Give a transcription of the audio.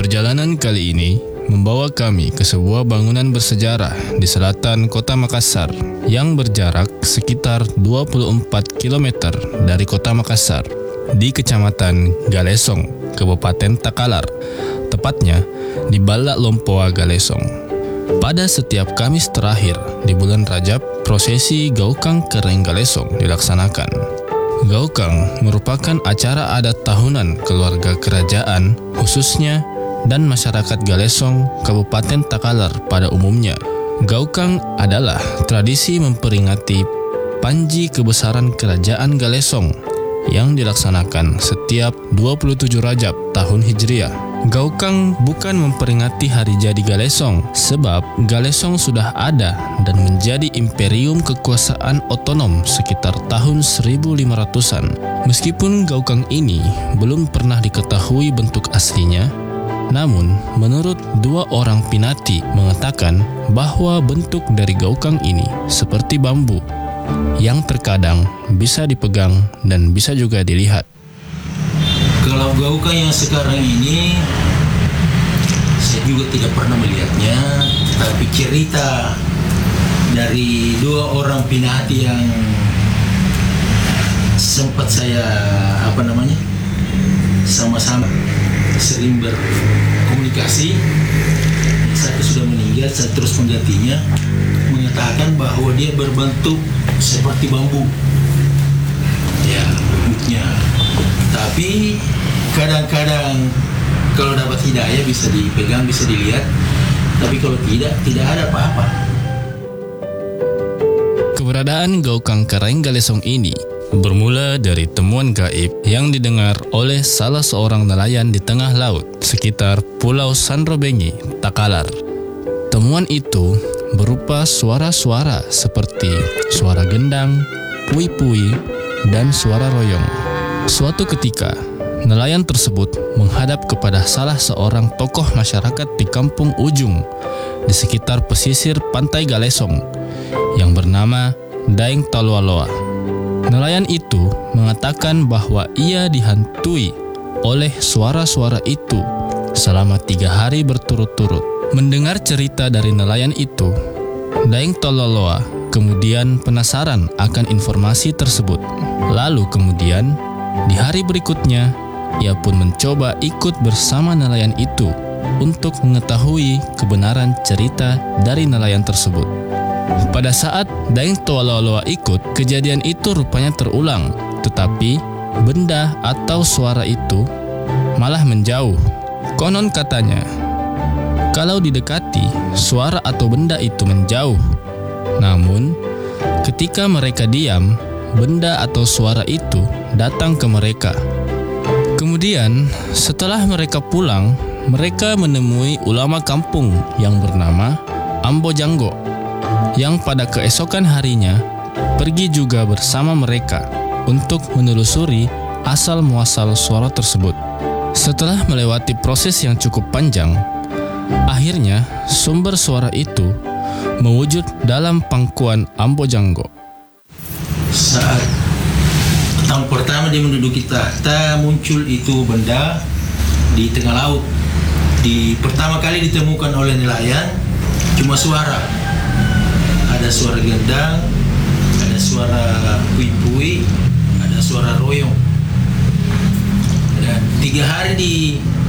Perjalanan kali ini membawa kami ke sebuah bangunan bersejarah di selatan kota Makassar yang berjarak sekitar 24 km dari kota Makassar di Kecamatan Galesong, Kabupaten Takalar, tepatnya di Balak Lompoa Galesong. Pada setiap Kamis terakhir di bulan Rajab, prosesi Gaukang Kereng Galesong dilaksanakan. Gaukang merupakan acara adat tahunan keluarga kerajaan, khususnya dan masyarakat Galesong, Kabupaten Takalar pada umumnya. Gaukang adalah tradisi memperingati Panji Kebesaran Kerajaan Galesong yang dilaksanakan setiap 27 Rajab tahun Hijriah. Gaukang bukan memperingati hari jadi Galesong, sebab Galesong sudah ada dan menjadi imperium kekuasaan otonom sekitar tahun 1500-an. Meskipun Gaukang ini belum pernah diketahui bentuk aslinya, namun, menurut dua orang pinati mengatakan bahwa bentuk dari gaukang ini seperti bambu yang terkadang bisa dipegang dan bisa juga dilihat. Kalau gaukang yang sekarang ini, saya juga tidak pernah melihatnya, tapi cerita dari dua orang pinati yang sempat saya sama-sama sering berkomunikasi. Satu sudah meninggal, saya terus menggantinya, mengatakan bahwa dia berbentuk seperti bambu, ya bentuknya. Tapi kadang-kadang kalau dapat hidayah bisa dipegang, bisa dilihat. Tapi kalau tidak ada apa-apa. Keberadaan Gaukang Kereng Galesong ini bermula dari temuan gaib yang didengar oleh salah seorang nelayan di tengah laut sekitar Pulau Sanrobengi, Takalar. Temuan itu berupa suara-suara seperti suara gendang, pui-pui, dan suara royong. Suatu ketika, nelayan tersebut menghadap kepada salah seorang tokoh masyarakat di kampung ujung di sekitar pesisir pantai Galesong yang bernama Daeng Tolualoa. Nelayan itu mengatakan bahwa ia dihantui oleh suara-suara itu selama 3 hari berturut-turut. Mendengar cerita dari nelayan itu, Daeng Tolualoa kemudian penasaran akan informasi tersebut. Lalu kemudian, di hari berikutnya, ia pun mencoba ikut bersama nelayan itu untuk mengetahui kebenaran cerita dari nelayan tersebut. Pada saat Daeng Tolualoa ikut, kejadian itu rupanya terulang, tetapi benda atau suara itu malah menjauh. Konon katanya, kalau didekati, suara atau benda itu menjauh. Namun, ketika mereka diam, benda atau suara itu datang ke mereka. Kemudian, setelah mereka pulang, mereka menemui ulama kampung yang bernama Ambo Janggo, yang pada keesokan harinya pergi juga bersama mereka untuk menelusuri asal-muasal suara tersebut. Setelah melewati proses yang cukup panjang, akhirnya sumber suara itu mewujud dalam pangkuan Ambo Janggo. Saat tahun pertama dia menduduki tahta, muncul itu benda di tengah laut. Pertama kali ditemukan oleh nelayan cuma suara. Ada suara gendang, ada suara pui-pui, ada suara royong. Dan 3 hari